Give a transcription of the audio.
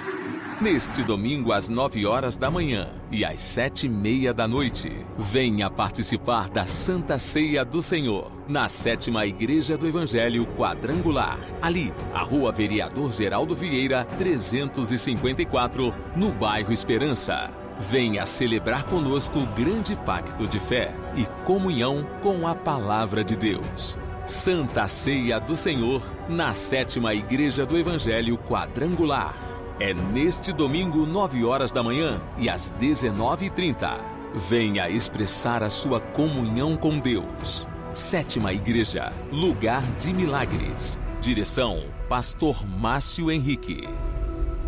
Neste domingo, às 9 horas da manhã e às 7h30 da noite, venha participar da Santa Ceia do Senhor, na 7ª Igreja do Evangelho Quadrangular, ali, a Rua Vereador Geraldo Vieira, 354, no bairro Esperança. Venha celebrar conosco o grande pacto de fé e comunhão com a Palavra de Deus. Santa Ceia do Senhor, na 7ª Igreja do Evangelho Quadrangular. É neste domingo, 9 horas da manhã e às 19h30. Venha expressar a sua comunhão com Deus. 7ª Igreja, lugar de milagres. Direção, Pastor Márcio Henrique.